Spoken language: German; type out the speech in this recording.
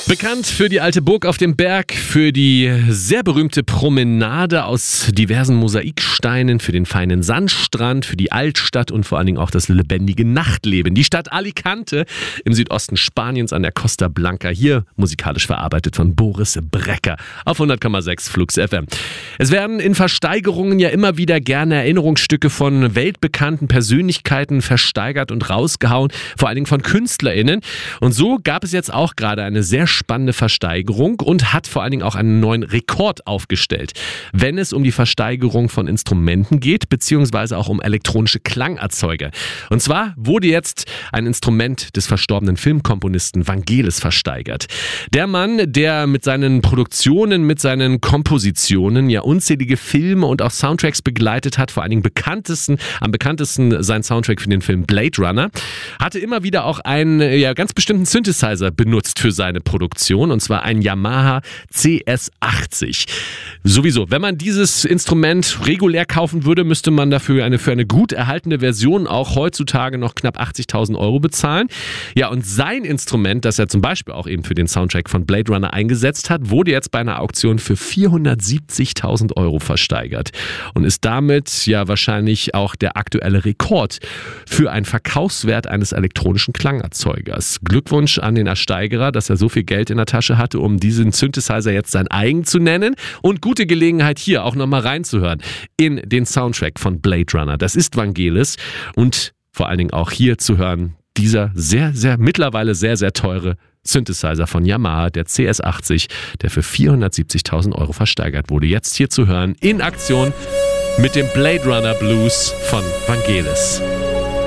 Bekannt für die alte Burg auf dem Berg, für die sehr berühmte Promenade aus diversen Mosaiksteinen, für den feinen Sandstrand, für die Altstadt und vor allen Dingen auch das lebendige Nachtleben. Die Stadt Alicante im Südosten Spaniens an der Costa Blanca, hier musikalisch verarbeitet von Boris Brecker auf 100,6 Flux FM. Es werden in Versteigerungen ja immer wieder gerne Erinnerungsstücke von weltbekannten Persönlichkeiten versteigert und rausgehauen, vor allen Dingen von KünstlerInnen. Und so gab es jetzt auch gerade eine sehr spannende Versteigerung und hat vor allen Dingen auch einen neuen Rekord aufgestellt, wenn es um die Versteigerung von Instrumenten geht, beziehungsweise auch um elektronische Klangerzeuger. Und zwar wurde jetzt ein Instrument des verstorbenen Filmkomponisten Vangelis versteigert. Der Mann, der mit seinen Produktionen, mit seinen Kompositionen ja unzählige Filme und auch Soundtracks begleitet hat, vor allen Dingen am bekanntesten sein Soundtrack für den Film Blade Runner, hatte immer wieder auch einen ganz bestimmten Synthesizer benutzt für seine Produktion, und zwar ein Yamaha CS80. Sowieso, wenn man dieses Instrument regulär kaufen würde, müsste man dafür für eine gut erhaltene Version auch heutzutage noch knapp 80.000 Euro bezahlen. Ja, und sein Instrument, das er zum Beispiel auch eben für den Soundtrack von Blade Runner eingesetzt hat, wurde jetzt bei einer Auktion für 470.000 Euro versteigert und ist damit ja wahrscheinlich auch der aktuelle Rekord für einen Verkaufswert eines elektronischen Klangerzeugers. Glückwunsch an den Ersteigerer, dass er so viel Geld in der Tasche hatte, um diesen Synthesizer jetzt sein eigen zu nennen, und gute Gelegenheit hier auch nochmal reinzuhören in den Soundtrack von Blade Runner. Das ist Vangelis und vor allen Dingen auch hier zu hören, dieser mittlerweile sehr, sehr teure Synthesizer von Yamaha, der CS80, der für 470.000 Euro versteigert wurde. Jetzt hier zu hören in Aktion mit dem Blade Runner Blues von Vangelis.